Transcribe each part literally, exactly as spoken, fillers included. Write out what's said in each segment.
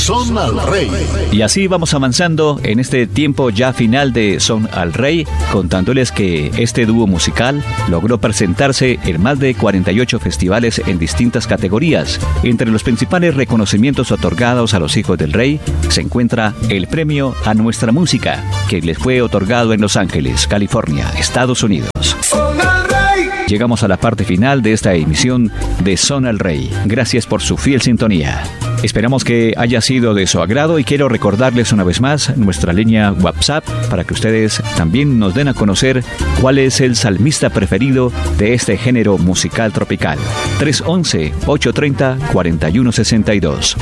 Son al Rey. Y así vamos avanzando en este tiempo ya final de Son al Rey, contándoles que este dúo musical logró presentarse en más de cuarenta y ocho festivales en distintas categorías. Entre los principales reconocimientos otorgados a los hijos del rey se encuentra el premio a nuestra música, que les fue otorgado en Los Ángeles, California, Estados Unidos. Son al Rey. Llegamos a la parte final de esta emisión de Son al Rey. Gracias por su fiel sintonía. Esperamos que haya sido de su agrado y quiero recordarles una vez más nuestra línea WhatsApp para que ustedes también nos den a conocer cuál es el salmista preferido de este género musical tropical. tres once, ocho treinta, cuarenta y uno sesenta y dos.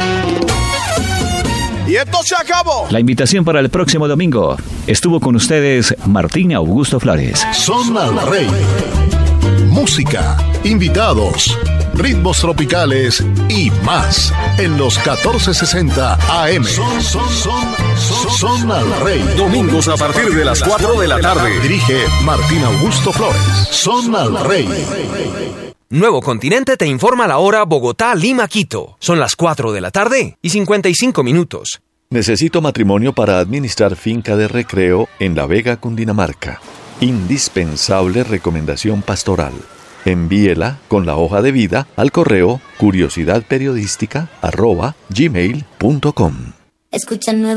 Y esto se acabó. La invitación para el próximo domingo. Estuvo con ustedes Martín Augusto Flores. Son al Rey. Música, invitados, ritmos tropicales y más en los catorce sesenta A M. Son, son, son, son, son al Rey. Domingos a partir de las cuatro de la tarde. Dirige Martín Augusto Flores. Son al Rey. Nuevo Continente te informa la hora Bogotá, Lima, Quito. Son las cuatro de la tarde y cincuenta y cinco minutos. Necesito matrimonio para administrar finca de recreo en La Vega, Cundinamarca. Indispensable recomendación pastoral. Envíela con la hoja de vida al correo curiosidadperiodística arroba gmail punto com. Escucha nuevo.